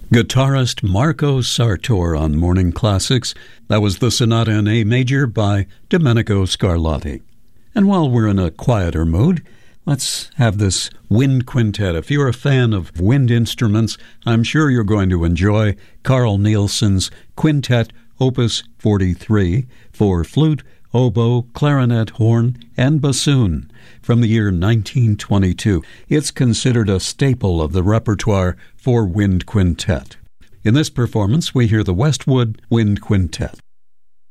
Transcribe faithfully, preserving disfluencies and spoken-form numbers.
Guitarist Marco Sartor on Morning Classics. That was the Sonata in A Major by Domenico Scarlatti. And while we're in a quieter mood, let's have this wind quintet. If you're a fan of wind instruments, I'm sure you're going to enjoy Carl Nielsen's Quintet Opus forty-three for flute, oboe, clarinet, horn, and bassoon from the year nineteen twenty-two. It's considered a staple of the repertoire for wind quintet. In this performance, we hear the Westwood Wind Quintet.